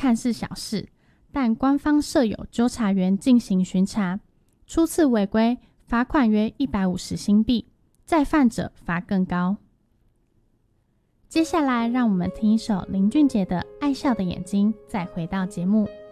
看似小事，但官方设有纠察员进行巡查，初次违规罚款约150新币，再犯者罚更高。接下来让我们听一首林俊杰的《爱笑的眼睛》，再回到节目。